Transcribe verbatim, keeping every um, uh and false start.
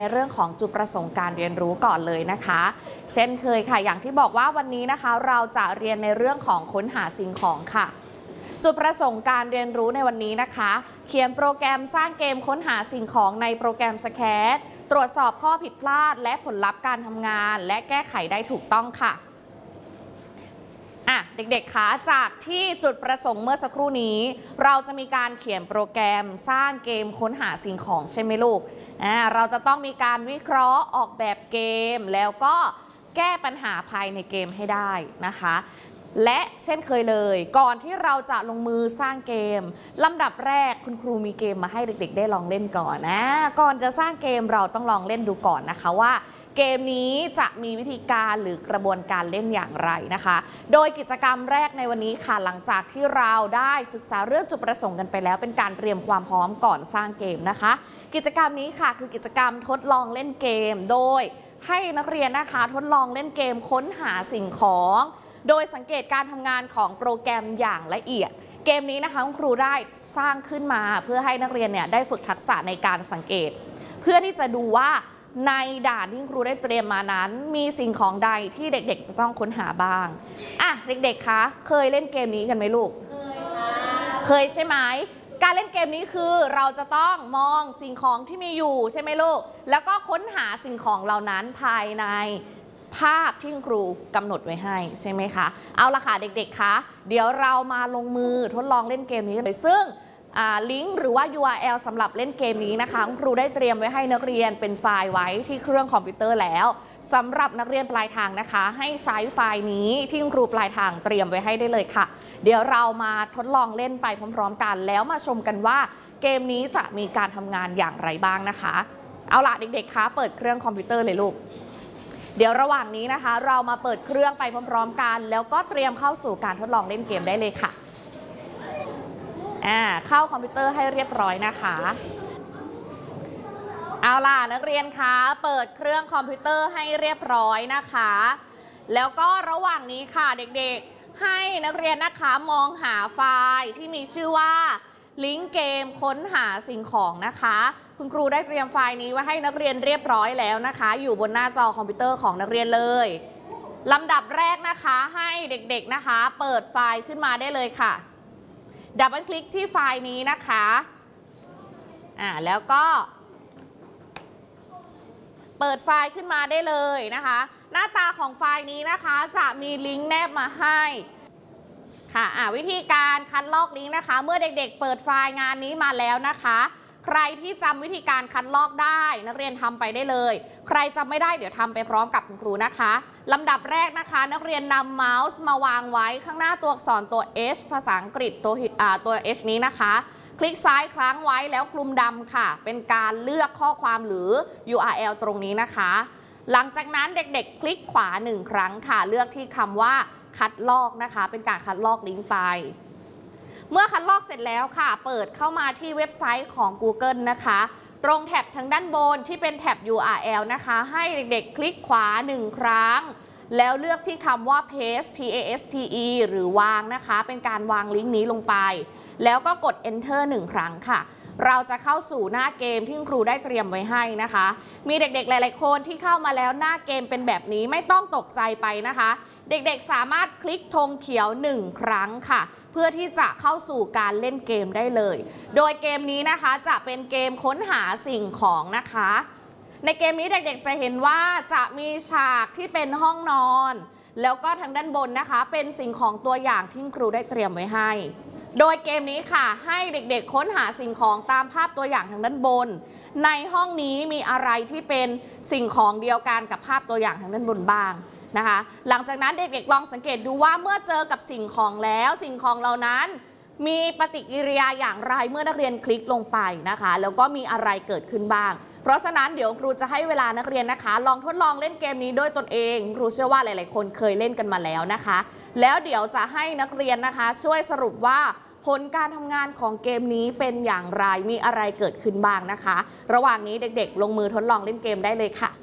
ในเรื่องของจุดประสงค์การเรียนรู้ก่อนเลยนะคะเช่นเคยค่ะอย่างที่บอกว่าวันนี้นะคะเราจะเรียนในเรื่องของค้นหาสิ่งของค่ะจุดประสงค์การเรียนรู้ในวันนี้นะคะเขียนโปรแกรมสร้างเกมค้นหาสิ่งของในโปรแกรม สแคท ตรวจสอบข้อผิดพลาดและผลลัพธ์การทำงานและแก้ไขได้ถูกต้องค่ะอ่ะเด็กๆคะจากที่จุดประสงค์เมื่อสักครู่นี้เราจะมีการเขียนโปรแกรมสร้างเกมค้นหาสิ่งของใช่ไหมลูกอ่าเราจะต้องมีการวิเคราะห์ออกแบบเกมแล้วก็แก้ปัญหาภายในเกมให้ได้นะคะและเช่นเคยเลยก่อนที่เราจะลงมือสร้างเกมลำดับแรกคุณครูมีเกมมาให้เด็กๆได้ลองเล่นก่อนนะก่อนจะสร้างเกมเราต้องลองเล่นดูก่อนนะคะว่าเกมนี้จะมีวิธีการหรือกระบวนการเล่นอย่างไรนะคะโดยกิจกรรมแรกในวันนี้ค่ะหลังจากที่เราได้ศึกษาเรื่องจุดประสงค์กันไปแล้วเป็นการเตรียมความพร้อมก่อนสร้างเกมนะคะกิจกรรมนี้ค่ะคือกิจกรรมทดลองเล่นเกมโดยให้นักเรียนนะคะทดลองเล่นเกมค้นหาสิ่งของโดยสังเกตการทำงานของโปรแกรมอย่างละเอียดเกมนี้นะคะคุณครูได้สร้างขึ้นมาเพื่อให้นักเรียนเนี่ยได้ฝึกทักษะในการสังเกตเพื่อที่จะดูว่าในด่านที่ครูได้เตรียมมานั้นมีสิ่งของใดที่เด็กๆจะต้องค้นหาบ้างอ่ะเด็กๆคะเคยเล่นเกมนี้กันไหมลูกเคยค่ะเคยใช่ไหมการเล่นเกมนี้คือเราจะต้องมองสิ่งของที่มีอยู่ใช่ไหมลูกแล้วก็ค้นหาสิ่งของเหล่านั้นภายในภาพที่ครูกำหนดไว้ให้ใช่ไหมคะเอาละค่ะเด็กๆคะเดี๋ยวเรามาลงมือทดลองเล่นเกมนี้กันเลยซึ่งลิงก์หรือว่า ยู อาร์ แอล สำหรับเล่นเกมนี้นะคะครูได้เตรียมไว้ให้นักเรียนเป็นไฟล์ไว้ที่เครื่องคอมพิวเตอร์แล้วสำหรับนักเรียนปลายทางนะคะให้ใช้ไฟล์นี้ที่ครูปลายทางเตรียมไว้ให้ได้เลยค่ะเดี๋ยวเรามาทดลองเล่นไปพร้อมๆกันแล้วมาชมกันว่าเกมนี้จะมีการทำงานอย่างไรบ้างนะคะเอาล่ะเด็กๆคะเปิดเครื่องคอมพิวเตอร์เลยลูกเดี๋ยวระหว่างนี้นะคะเรามาเปิดเครื่องไปพร้อมๆกันแล้วก็เตรียมเข้าสู่การทดลองเล่นเกมได้เลยค่ะอ่าเข้าคอมพิวเตอร์ให้เรียบร้อยนะคะเอาล่ะนักเรียนคะเปิดเครื่องคอมพิวเตอร์ให้เรียบร้อยนะคะแล้วก็ระหว่างนี้ค่ะเด็กๆให้นักเรียนนะคะมองหาไฟล์ที่มีชื่อว่าลิงก์เกมค้นหาสิ่งของนะคะคุณครูได้เตรียมไฟล์นี้ไว้ให้นักเรียนเรียบร้อยแล้วนะคะอยู่บนหน้าจอคอมพิวเตอร์ของนักเรียนเลยลำดับแรกนะคะให้เด็กๆนะคะเปิดไฟล์ขึ้นมาได้เลยค่ะดับเบิลคลิกที่ไฟล์นี้นะคะอ่าแล้วก็เปิดไฟล์ขึ้นมาได้เลยนะคะหน้าตาของไฟล์นี้นะคะจะมีลิงก์แนบมาให้ค่ะอ่าวิธีการคัดลอกลิงก์นะคะเมื่อเด็กๆเปิดไฟล์งานนี้มาแล้วนะคะใครที่จำวิธีการคัดลอกได้นักเรียนทำไปได้เลยใครจำไม่ได้เดี๋ยวทำไปพร้อมกับคุณครูนะคะลำดับแรกนะคะนักเรียนนำเมาส์มาวางไว้ข้างหน้าตัวอักษรตัว H ภาษาอังกฤษตัวตัว H นี้นะคะคลิกซ้ายค้างไว้แล้วคลุมดำค่ะเป็นการเลือกข้อความหรือ ยู อาร์ แอล ตรงนี้นะคะหลังจากนั้นเด็กๆคลิกขวาหนึ่งครั้งค่ะเลือกที่คำว่าคัดลอกนะคะเป็นการคัดลอกลิงก์ไปเมื่อคัดลอกเสร็จแล้วค่ะเปิดเข้ามาที่เว็บไซต์ของ กูเกิล นะคะตรงแท็บทางด้านบนที่เป็นแท็บ ยู อาร์ แอล นะคะให้เด็กๆคลิกขวาหนึ่งครั้งแล้วเลือกที่คำว่า paste p a s t e หรือวางนะคะเป็นการวางลิงก์นี้ลงไปแล้วก็กด enter หนึ่งครั้งค่ะเราจะเข้าสู่หน้าเกมที่ครูได้เตรียมไว้ให้นะคะมีเด็กๆหลายๆคนที่เข้ามาแล้วหน้าเกมเป็นแบบนี้ไม่ต้องตกใจไปนะคะเด็กๆสามารถคลิกธงเขียวหนึ่งครั้งค่ะเพื่อที่จะเข้าสู่การเล่นเกมได้เลยโดยเกมนี้นะคะจะเป็นเกมค้นหาสิ่งของนะคะในเกมนี้เด็กๆจะเห็นว่าจะมีฉากที่เป็นห้องนอนแล้วก็ทางด้านบนนะคะเป็นสิ่งของตัวอย่างที่ครูได้เตรียมไว้ให้โดยเกมนี้ค่ะให้เด็กๆค้นหาสิ่งของตามภาพตัวอย่างทางด้านบนในห้องนี้มีอะไรที่เป็นสิ่งของเดียวกันกับภาพตัวอย่างทางด้านบนบ้างนะคะหลังจากนั้นเด็กๆลองสังเกตดูว่าเมื่อเจอกับสิ่งของแล้วสิ่งของเหล่านั้นมีปฏิกิริยาอย่างไรเมื่อนักเรียนคลิกลงไปนะคะแล้วก็มีอะไรเกิดขึ้นบ้างเพราะฉะนั้นเดี๋ยวครูจะให้เวลานักเรียนนะคะลองทดลองเล่นเกมนี้ด้วยตนเองครูเชื่อว่าหลายๆคนเคยเล่นกันมาแล้วนะคะแล้วเดี๋ยวจะให้นักเรียนนะคะช่วยสรุปว่าผลการทำงานของเกมนี้เป็นอย่างไรมีอะไรเกิดขึ้นบ้างนะคะระหว่างนี้เด็กๆลงมือทดลองเล่นเกมได้เลยค่ะ